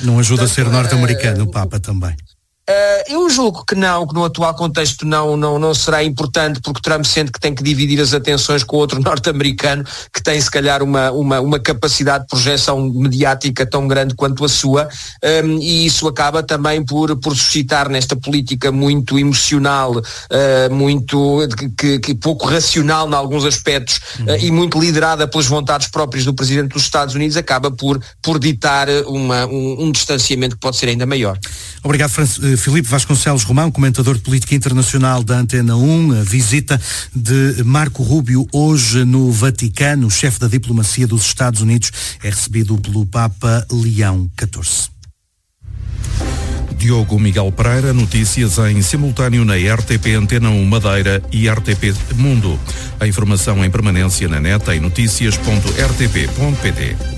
Não ajuda a ser norte-americano o Papa também. Eu julgo que no atual contexto não será importante, porque Trump sente que tem que dividir as atenções com outro norte-americano que tem se calhar uma capacidade de projeção mediática tão grande quanto a sua, e isso acaba também por suscitar nesta política muito emocional, que pouco racional em alguns aspectos, e muito liderada pelas vontades próprias do Presidente dos Estados Unidos, acaba por ditar um distanciamento que pode ser ainda maior. Obrigado, Filipe Vasconcelos Romão, comentador de política internacional da Antena 1. A visita de Marco Rubio hoje no Vaticano, o chefe da diplomacia dos Estados Unidos, é recebido pelo Papa Leão XIV. Diogo Miguel Pereira, notícias em simultâneo na RTP Antena 1 Madeira e RTP Mundo. A informação em permanência na net em noticias.rtp.pt.